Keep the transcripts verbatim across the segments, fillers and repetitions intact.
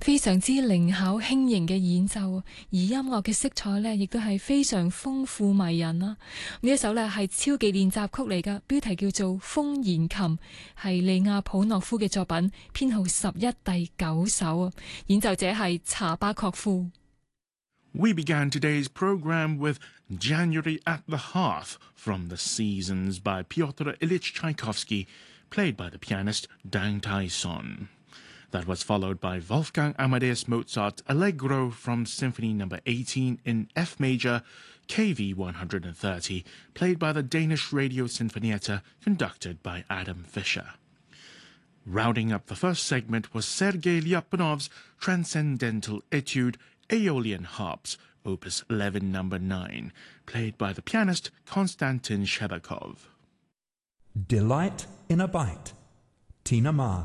非常之靈巧輕盈嘅演奏，而音樂嘅色彩呢亦都係非常豐富迷人啦。呢一首呢係超技練習曲嚟㗎，標題叫做《風言琴》，係利亞普諾夫嘅作品，編號十一第九首啊。演奏者係查巴確夫。 We began today's program with January at the Hearth from The Seasons by Pyotr Ilyich Tchaikovsky, played by the pianist Dang Tai-son. That was followed by Wolfgang Amadeus Mozart's Allegro from Symphony number eighteen in F major, K V one hundred thirty, played by the Danish Radio Sinfonietta, conducted by Adam Fischer. Rounding up the first segment was Sergei Lyapunov's Transcendental Etude, Aeolian Harps, Opus eleven number nine, played by the pianist Konstantin Shebakov. Delight in a Bite, Tina Ma.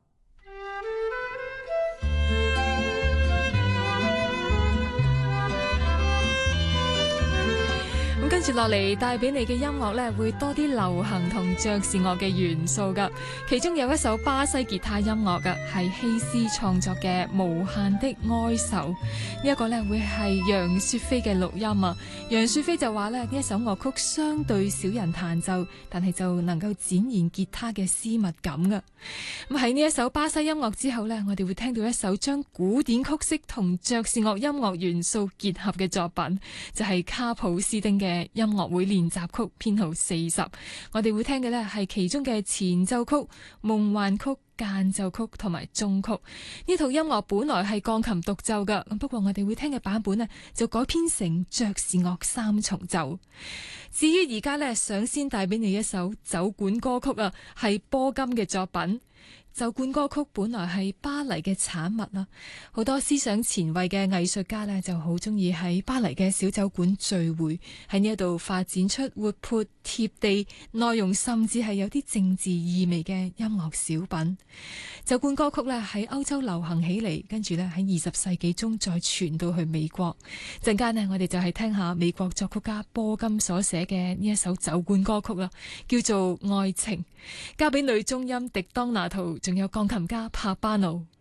跟住落嚟帶俾你嘅音樂呢，會多啲流行同爵士樂嘅元素噶。其中有一首巴西吉他音樂噶，係希斯創作嘅《無限的哀愁》。呢一個呢會係楊雪飛嘅錄音啊。楊雪飛就話呢，呢一首樂曲相對少人彈奏，但係就能夠展現吉他嘅私密感噶。咁喺呢一首巴西音樂之後呢，我哋會聽到一首將古典曲式同爵士樂音樂元素結合嘅作品，就係卡普斯丁嘅音樂會練習曲編號四十。我哋會聽嘅呢係其中嘅前奏曲、夢幻曲、間奏曲同埋終曲。呢套音樂本來係鋼琴獨奏噶，不過我哋會聽嘅版本呢就改編成爵士樂三重奏。至於而家呢，想先帶俾你一首酒館歌曲啊，係波金嘅作品。酒館歌曲本來係巴黎嘅產物啦，好多思想前衛嘅藝術家呢就好中意喺巴黎嘅小酒館聚會，喺呢一度發展出活潑貼地、內容甚至係有啲政治意味嘅音樂小品。酒館歌曲呢喺歐洲流行起嚟，跟住呢喺二十世紀中再傳到去美國。陣間呢，我哋就係聽下美國作曲家波金所寫嘅呢一首酒館歌曲啦，叫做《愛情》，交俾女中音迪當拿圖，仲有鋼琴家帕巴奴。